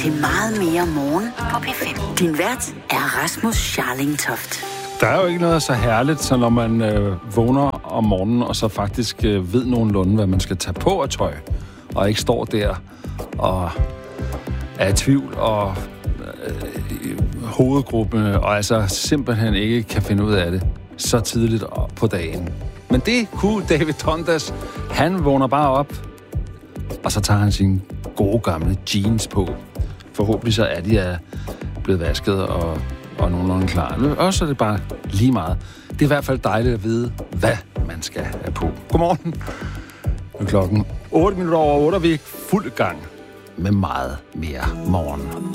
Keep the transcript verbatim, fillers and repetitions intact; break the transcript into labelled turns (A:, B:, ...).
A: til meget mere morgen på P fem. Din vært er Rasmus Scharling-Toft.
B: Der er jo ikke noget så herligt, så når man øh, vågner om morgenen, og så faktisk øh, ved nogenlunde, hvad man skal tage på af tøj, og ikke står der og er i tvivl, og øh, hovedgruppe, og altså simpelthen ikke kan finde ud af det så tidligt på dagen. Men det kunne David Tondas. Han vågner bare op, og så tager han sine gode gamle jeans på. Forhåbentlig så er de er blevet vasket og, og nogenlunde klar. Og så er det bare lige meget. Det er i hvert fald dejligt at vide, hvad man skal have på. Godmorgen. Nu er klokken otte minutter over otte, og vi er fuld gang med meget mere morgen.